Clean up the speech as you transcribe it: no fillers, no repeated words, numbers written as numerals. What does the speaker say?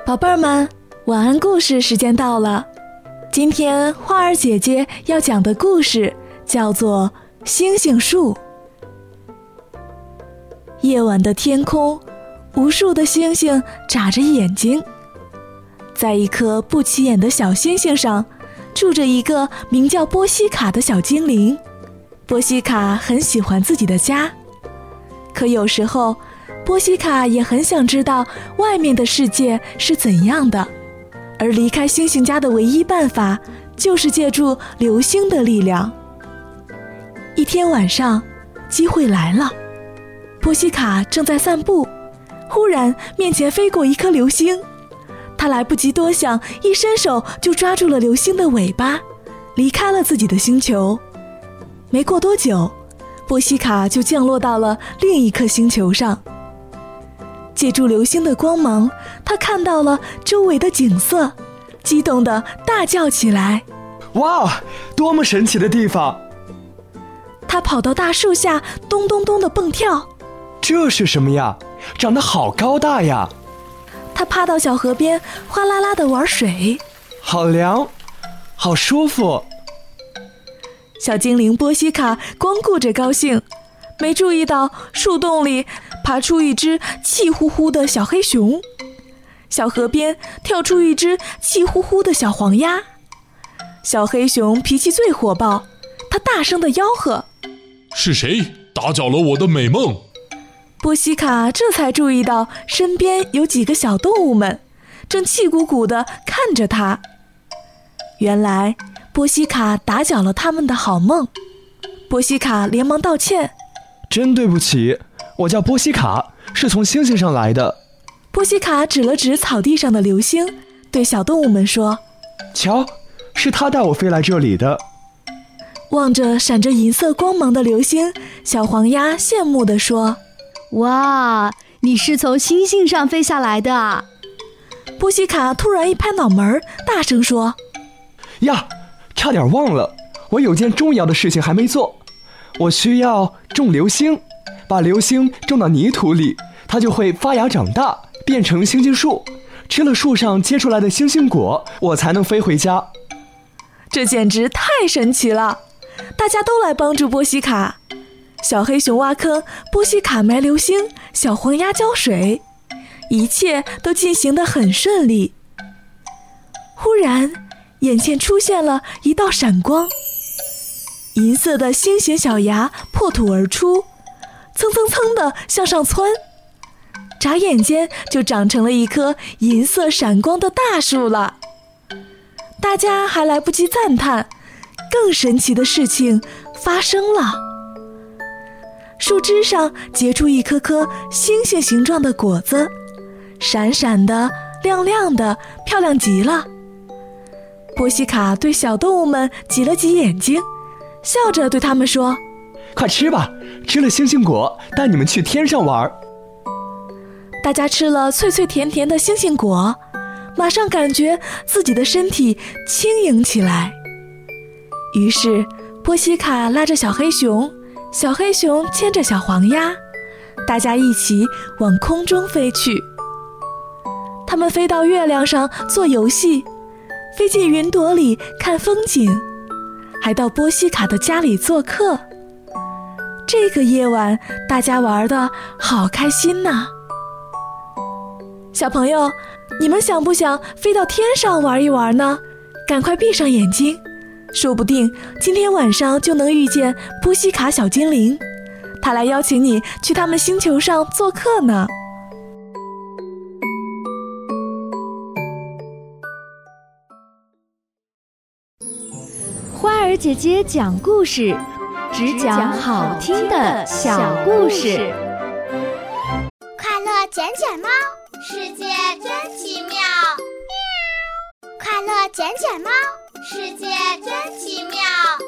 宝贝儿们，晚安故事时间到了。今天花儿姐姐要讲的故事叫做《星星树》。夜晚的天空，无数的星星眨着眼睛。在一颗不起眼的小星星上，住着一个名叫波西卡的小精灵。波西卡很喜欢自己的家，可有时候波西卡也很想知道外面的世界是怎样的，而离开星星家的唯一办法就是借助流星的力量。一天晚上，机会来了，波西卡正在散步，忽然面前飞过一颗流星，他来不及多想，一伸手就抓住了流星的尾巴，离开了自己的星球。没过多久，波西卡就降落到了另一颗星球上。借助流星的光芒，他看到了周围的景色，激动地大叫起来： 哇，多么神奇的地方！ 他跑到大树下，咚咚咚地蹦跳。 这是什么呀？长得好高大呀！ 他趴到小河边，哗啦啦地玩水。 好凉，好舒服。 小精灵波西卡光顾着高兴，没注意到树洞里爬出一只气呼呼的小黑熊，小河边跳出一只气呼呼的小黄鸭。小黑熊脾气最火爆，他大声地吆喝： 是谁打搅了我的美梦？ 波西卡这才注意到身边有几个小动物们正气鼓鼓地看着他。原来波西卡打搅了他们的好梦。波西卡连忙道歉： 真对不起，我叫波西卡，是从星星上来的。 波西卡指了指草地上的流星，对小动物们说： 瞧，是他带我飞来这里的。 望着闪着银色光芒的流星，小黄鸭羡慕地说： 哇，你是从星星上飞下来的。 波西卡突然一拍脑门，大声说： 呀，差点忘了，我有件重要的事情还没做。我需要种流星，把流星种到泥土里，它就会发芽长大，变成星星树。吃了树上结出来的星星果，我才能飞回家。 这简直太神奇了！大家都来帮助波西卡。小黑熊挖坑，波西卡埋流星，小黄鸭浇水，一切都进行得很顺利。忽然，眼前出现了一道闪光，银色的星形小芽破土而出，蹭蹭蹭地向上窜，眨眼间就长成了一棵银色闪光的大树了。大家还来不及赞叹，更神奇的事情发生了。树枝上结出一颗颗星星形状的果子，闪闪的，亮亮的，漂亮极了。波西卡对小动物们挤了挤眼睛，笑着对他们说： 快吃吧，吃了星星果，带你们去天上玩。 大家吃了脆脆甜甜的星星果，马上感觉自己的身体轻盈起来。于是波西卡拉着小黑熊，小黑熊牵着小黄鸭，大家一起往空中飞去。他们飞到月亮上做游戏，飞进云朵里看风景，还到波西卡的家里做客。这个夜晚，大家玩得好开心呐！小朋友，你们想不想飞到天上玩一玩呢？赶快闭上眼睛，说不定今天晚上就能遇见波西卡小精灵，他来邀请你去他们星球上做客呢。 花儿姐姐讲故事，只讲好听的小故事。 快乐捡捡猫，世界真奇妙。快乐捡捡猫，世界真奇妙。